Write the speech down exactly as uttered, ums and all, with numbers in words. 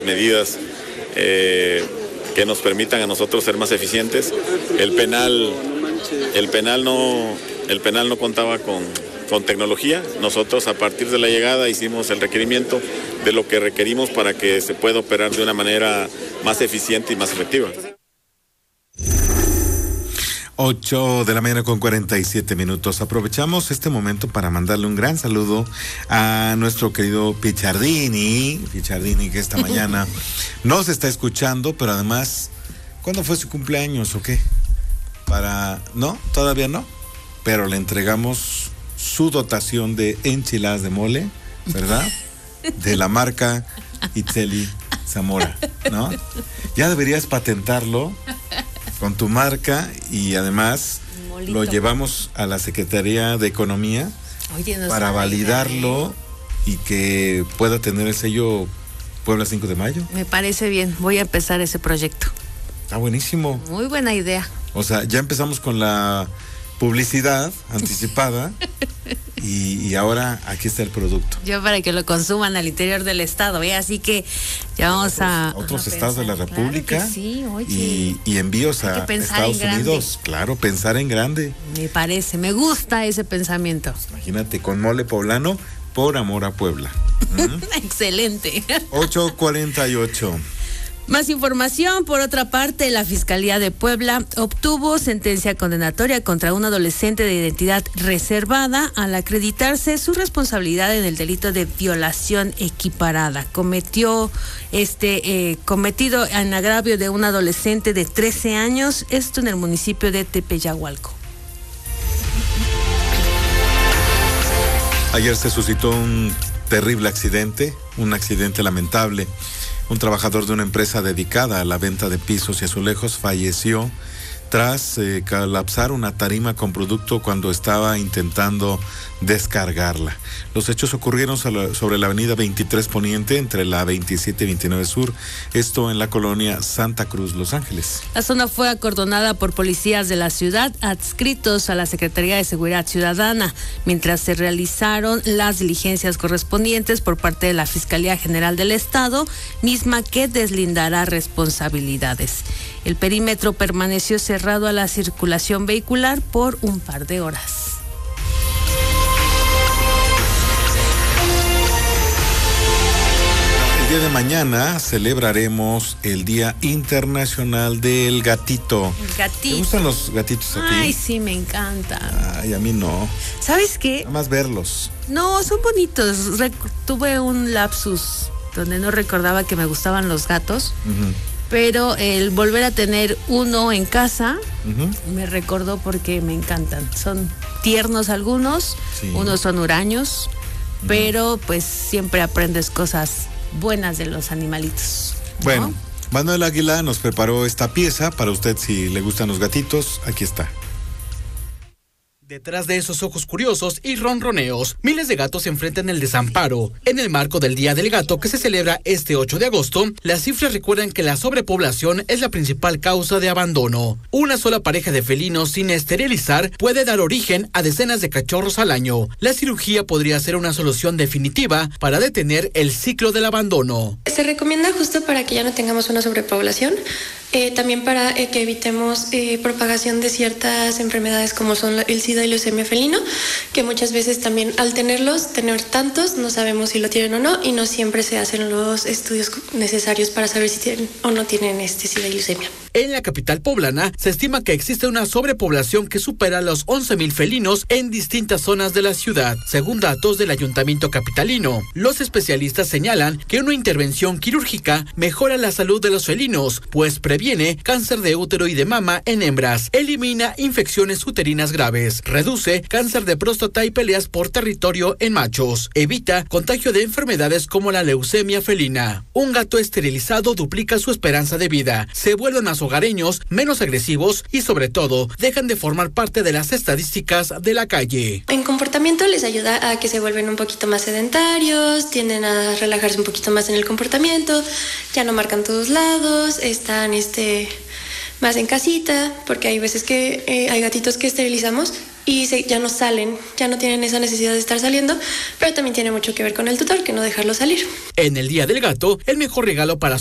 Medidas eh, que nos permitan a nosotros ser más eficientes. El penal, el penal no, el penal no contaba con, con tecnología. Nosotros a partir de la llegada hicimos el requerimiento de lo que requerimos para que se pueda operar de una manera más eficiente y más efectiva. ocho de la mañana con cuarenta y siete minutos. Aprovechamos este momento para mandarle un gran saludo a nuestro querido Pichardini, Pichardini que esta mañana nos está escuchando, pero además, ¿cuándo fue su cumpleaños o qué? Para, ¿no? Todavía no, pero le entregamos su dotación de enchiladas de mole, ¿verdad? De la marca Itzeli Zamora, ¿no? Ya deberías patentarlo con tu marca y además Molito. Lo llevamos a la Secretaría de Economía. Oye, no para validarlo idea, ¿eh? Y que pueda tener el sello Puebla cinco de mayo. Me parece bien, voy a empezar ese proyecto. Está buenísimo. Muy buena idea. O sea, ya empezamos con la publicidad anticipada y, y ahora aquí está el producto. Yo para que lo consuman al interior del estado, ¿eh? Así que ya vamos a... a otros a estados pensar. De la República. Claro que sí, oye. Y, y envíos a Estados Unidos. Claro, pensar en grande. Me parece, me gusta ese pensamiento. Pues imagínate, con mole poblano por amor a Puebla. ¿Mm? Excelente. ocho cuarenta y ocho. Más información, por otra parte, la Fiscalía de Puebla obtuvo sentencia condenatoria contra un adolescente de identidad reservada al acreditarse su responsabilidad en el delito de violación equiparada. Cometió este eh, cometido en agravio de un adolescente de trece años, esto en el municipio de Tepeyahualco. Ayer se suscitó un terrible accidente, un accidente lamentable. Un trabajador de una empresa dedicada a la venta de pisos y azulejos falleció tras eh, colapsar una tarima con producto cuando estaba intentando descargarla. Los hechos ocurrieron sobre la avenida veintitrés Poniente entre la veintisiete y veintinueve Sur, esto en la colonia Santa Cruz, Los Ángeles. La zona fue acordonada por policías de la ciudad adscritos a la Secretaría de Seguridad Ciudadana, mientras se realizaron las diligencias correspondientes por parte de la Fiscalía General del Estado, misma que deslindará responsabilidades. El perímetro permaneció cerrado a la circulación vehicular por un par de horas. El día de mañana celebraremos el Día Internacional del Gatito. El gatito. ¿Te gustan los gatitos a ti? Ay, sí, me encantan. Ay, a mí no. ¿Sabes qué? Nada más verlos. No, son bonitos. Rec- tuve un lapsus donde no recordaba que me gustaban los gatos. Uh-huh. Pero el volver a tener uno en casa uh-huh. me recordó porque me encantan. Son tiernos algunos, sí. Unos son huraños, uh-huh. pero pues siempre aprendes cosas buenas de los animalitos, ¿no? Bueno, Manuel Águila nos preparó esta pieza para usted si le gustan los gatitos. Aquí está. Detrás de esos ojos curiosos y ronroneos, miles de gatos enfrentan el desamparo. En el marco del Día del Gato que se celebra este ocho de agosto, las cifras recuerdan que la sobrepoblación es la principal causa de abandono. Una sola pareja de felinos sin esterilizar puede dar origen a decenas de cachorros al año. La cirugía podría ser una solución definitiva para detener el ciclo del abandono. Se recomienda justo para que ya no tengamos una sobrepoblación. Eh, también para eh, que evitemos eh, propagación de ciertas enfermedades como son la, el SIDA y leucemia felino, que muchas veces también al tenerlos, tener tantos, no sabemos si lo tienen o no, y no siempre se hacen los estudios necesarios para saber si tienen o no tienen este SIDA y leucemia. En la capital poblana se estima que existe una sobrepoblación que supera los once mil felinos en distintas zonas de la ciudad, según datos del Ayuntamiento capitalino. Los especialistas señalan que una intervención quirúrgica mejora la salud de los felinos, pues previene cáncer de útero y de mama en hembras, elimina infecciones uterinas graves, reduce cáncer de próstata y peleas por territorio en machos, evita contagio de enfermedades como la leucemia felina. Un gato esterilizado duplica su esperanza de vida, se vuelven más hogareños, menos agresivos y sobre todo dejan de formar parte de las estadísticas de la calle. En comportamiento les ayuda a que se vuelven un poquito más sedentarios, tienden a relajarse un poquito más en el comportamiento, ya no marcan todos lados, están este más en casita, porque hay veces que eh, hay gatitos que esterilizamos y se, ya no salen, ya no tienen esa necesidad de estar saliendo, pero también tiene mucho que ver con el tutor, que no dejarlo salir. En el Día del Gato, el mejor regalo para